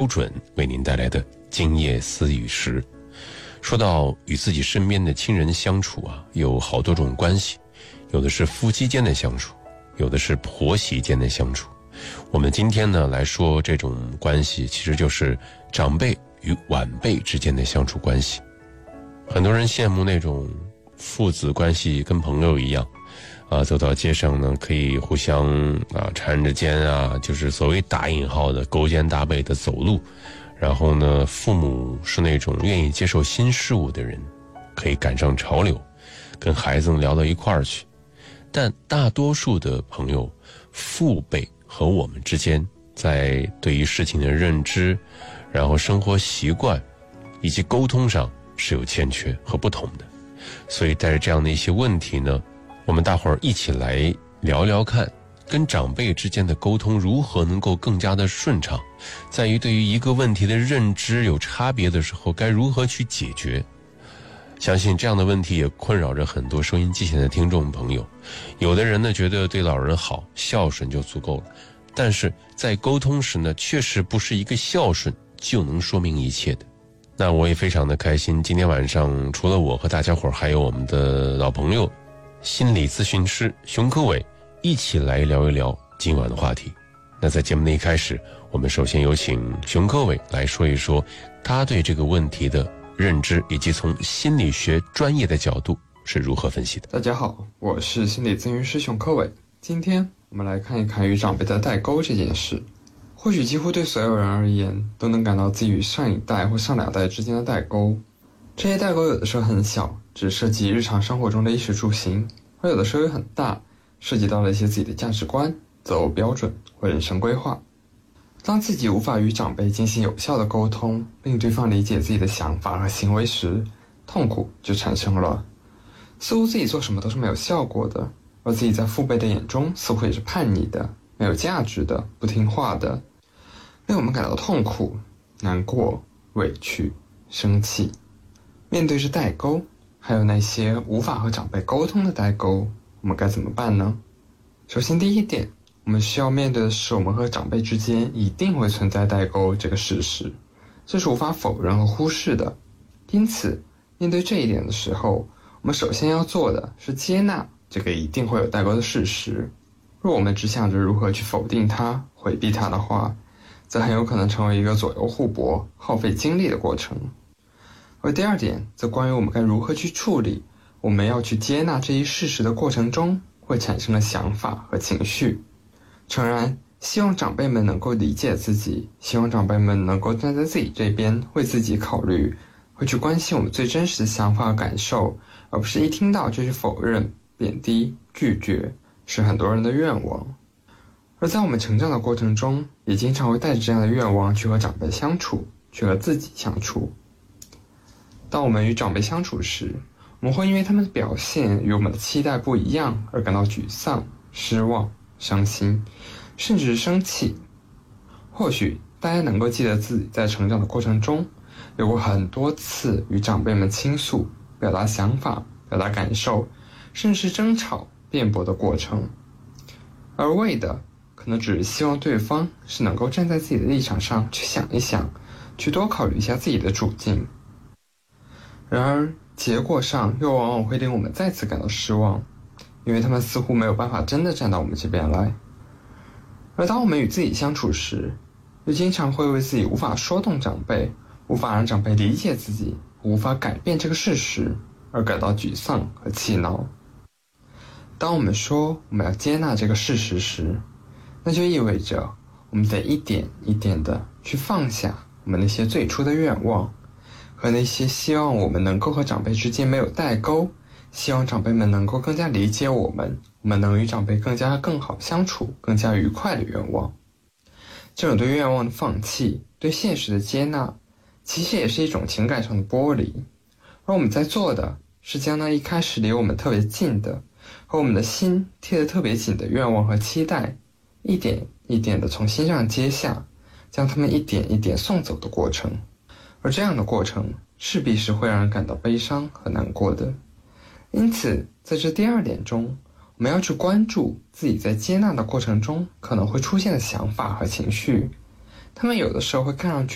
准为您带来的今夜思语时。说到与自己身边的亲人相处啊，有好多种关系，有的是夫妻间的相处，有的是婆媳间的相处。我们今天呢来说这种关系，其实就是长辈与晚辈之间的相处关系。很多人羡慕那种父子关系跟朋友一样走到街上呢可以互相缠着肩就是所谓打引号的勾肩搭背的走路。然后呢，父母是那种愿意接受新事物的人，可以赶上潮流，跟孩子们聊到一块儿去。但大多数的朋友，父辈和我们之间在对于事情的认知，然后生活习惯以及沟通上是有欠缺和不同的。所以带着这样的一些问题呢，我们大伙儿一起来聊聊看，跟长辈之间的沟通如何能够更加的顺畅，在于对于一个问题的认知有差别的时候该如何去解决。相信这样的问题也困扰着很多收音机前的听众朋友。有的人呢觉得对老人好，孝顺就足够了，但是在沟通时呢，确实不是一个孝顺就能说明一切的。那我也非常的开心，今天晚上除了我和大家伙还有我们的老朋友心理咨询师熊科伟一起来聊一聊今晚的话题。那在节目的一开始，我们首先有请熊科伟来说一说他对这个问题的认知，以及从心理学专业的角度是如何分析的。 大家好，我是心理咨询师熊科伟。今天我们来看一看与长辈的代沟这件事。或许几乎对所有人而言，都能感到自己与上一代或上两代之间的代沟。这些代沟有的时候很小，只涉及日常生活中的衣食住行，而有的时候又很大，涉及到了一些自己的价值观、择偶标准或人生规划。当自己无法与长辈进行有效的沟通，令对方理解自己的想法和行为时，痛苦就产生了。似乎自己做什么都是没有效果的，而自己在父辈的眼中似乎也是叛逆的、没有价值的、不听话的，令我们感到痛苦、难过、委屈、生气。面对着代沟，还有那些无法和长辈沟通的代沟，我们该怎么办呢？首先第一点，我们需要面对的是我们和长辈之间一定会存在代沟这个事实，这是无法否认和忽视的。因此面对这一点的时候，我们首先要做的是接纳这个一定会有代沟的事实。若我们只想着如何去否定它、回避它的话，则很有可能成为一个左右互搏、耗费精力的过程。而第二点则关于我们该如何去处理我们要去接纳这一事实的过程中会产生的想法和情绪。诚然，希望长辈们能够理解自己，希望长辈们能够站在自己这边，为自己考虑，会去关心我们最真实的想法和感受，而不是一听到就去否认、贬低、拒绝，是很多人的愿望。而在我们成长的过程中，也经常会带着这样的愿望去和长辈相处，去和自己相处。当我们与长辈相处时，我们会因为他们的表现与我们的期待不一样而感到沮丧、失望、伤心，甚至是生气。或许大家能够记得自己在成长的过程中，有过很多次与长辈们倾诉、表达想法、表达感受，甚至是争吵、辩驳的过程，而为的可能只是希望对方是能够站在自己的立场上去想一想，去多考虑一下自己的处境。然而结果上又往往会令我们再次感到失望，因为他们似乎没有办法真的站到我们这边来。而当我们与自己相处时，又经常会为自己无法说动长辈，无法让长辈理解自己，无法改变这个事实而感到沮丧和气恼。当我们说我们要接纳这个事实时，那就意味着我们得一点一点的去放下我们那些最初的愿望，和那些希望我们能够和长辈之间没有代沟，希望长辈们能够更加理解我们能与长辈更好相处，更加愉快的愿望。这种对愿望的放弃，对现实的接纳，其实也是一种情感上的剥离。而我们在做的是将那一开始离我们特别近的，和我们的心贴得特别紧的愿望和期待，一点一点地从心上接下，将它们一点一点送走的过程。而这样的过程势必是会让人感到悲伤和难过的。因此在这第二点中，我们要去关注自己在接纳的过程中可能会出现的想法和情绪，他们有的时候会看上去